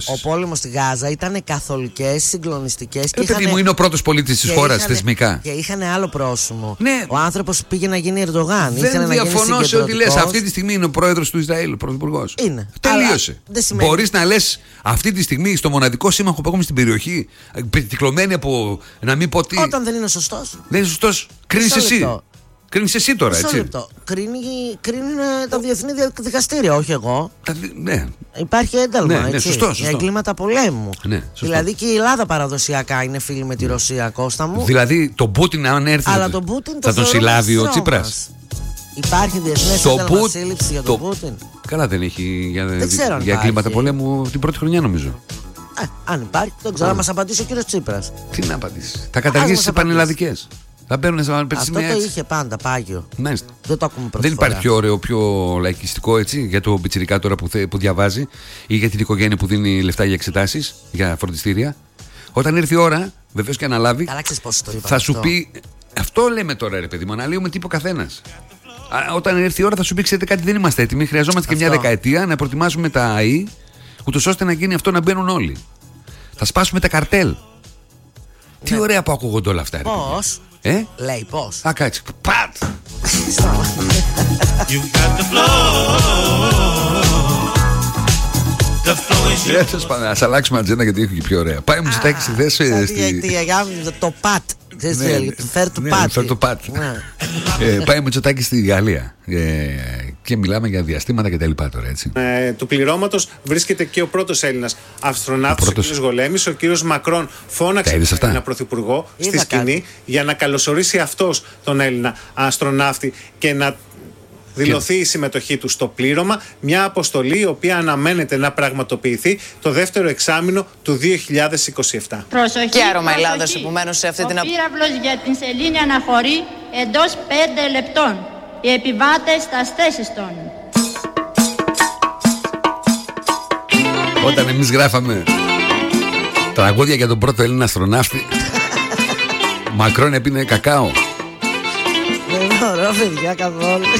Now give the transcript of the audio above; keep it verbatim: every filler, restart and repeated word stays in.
Ο πόλεμος στη Γάζα ήταν καθολικές, συγκλονιστικές. Ε, παιδί μου, είναι ο πρώτος πολίτης της χώρας θεσμικά. Και είχαν άλλο πρόσημο. Ναι. Ο άνθρωπος πήγε να γίνει Ερντογάν. Δεν διαφωνώ σε ό,τι λες. Αυτή τη στιγμή είναι ο πρόεδρος του Ισραήλ, ο πρωθυπουργός. Είναι. Τελείωσε. Μπορείς να λες αυτή τη στιγμή στο μοναδικό σύμμαχο που έχουμε στην περιοχή, πετυκλωμένη από να μην πω τι. Όταν δεν είναι σωστός. Δεν είναι σωστός. Κρίνεις εσύ. Κρίνεις εσύ τώρα, έτσι. Λεπτό. Κρίνει, κρίνει τα διεθνή δικαστήρια, όχι εγώ. Τα, ναι. Υπάρχει ένταλμα, ναι, ναι, έτσι, σωστό, σωστό. για εγκλήματα πολέμου. Ναι, δηλαδή και η Ελλάδα παραδοσιακά είναι φίλη με τη Ρωσία, Κώστα μου. Δηλαδή τον Πούτιν, αν έρθει, αλλά θα, τον Πούτιν θα τον συλλάβει ο Τσίπρας. Υπάρχει διεθνές ένταλμα σύλληψη για τον το... Πούτιν. Καλά, δεν έχει για, δεν ξέρω για εγκλήματα πολέμου την πρώτη χρονιά, νομίζω. Ε, αν υπάρχει, δεν ξέρω, να μας απαντήσει ο κύριος Τσίπρας. Τι να απαντήσει. Θα καταργήσει τις πανελλαδικές. Θα μπαίνουν σε αυτό το είχε πάντα πάγιο. Μάλιστα. Δεν το ακούμε πρώτη Δεν φορά. υπάρχει πιο ωραίο, πιο λαϊκιστικό, έτσι, για το πιτσιρικά τώρα που, θε, που διαβάζει ή για την οικογένεια που δίνει λεφτά για εξετάσεις, για φροντιστήρια. Όταν έρθει η ώρα, βεβαίως και αναλάβει, καλά, ξέρεις πώς το είπα, θα αυτό. σου πει. Αυτό λέμε τώρα, ρε παιδί μου, αναλύουμε τι είπε ο καθένας. Όταν έρθει η ώρα, θα σου πει: ξέρετε κάτι, δεν είμαστε έτοιμοι. Χρειαζόμαστε και μια δεκαετία να προετοιμάσουμε τα ΑΕΗ, ούτως ώστε να γίνει αυτό να μπαίνουν όλοι. Θα σπάσουμε τα καρτέλ. Ναι. Τι ωραία που ακούγονται όλα αυτά, ρε. Πώς? Ε? Λέει πώς? Α, κάτσε. Πατ! Ας αλλάξουμε ατζέντα γιατί έχω και πιο ωραία. Πάει μου ζητάει στη θέση. Το πατ. Φέρ του πατ. Πάει μου ζητάει στη Γαλλία. Και μιλάμε για διαστήματα και τα λοιπά τώρα, έτσι. Ε, του πληρώματος βρίσκεται και ο πρώτος Έλληνας αστροναύτης, ο, πρώτος... ο κ. Γολέμης. Ο κ. Μακρόν φώναξε τον Έλληνα πρωθυπουργό στη σκηνή κάτι. για να καλωσορίσει αυτός τον Έλληνα αστροναύτη και να δηλωθεί η συμμετοχή του στο πλήρωμα. Μια αποστολή η οποία αναμένεται να πραγματοποιηθεί το δεύτερο εξάμηνο του δύο χιλιάδες είκοσι επτά. Προσοχή, και άρωμα Ελλάδος επομένως σε αυτή ο την... Ο πύραυλος για την σελήνη αναχωρεί εντός πέντε λεπτών. Οι επιβάτες στα θέσεις των. Όταν εμείς γράφαμε τραγούδια για τον πρώτο Έλληνα αστροναύτη, Μακρόν έπινε κακάο. Δεν μπορώ, παιδιά, καθόλου.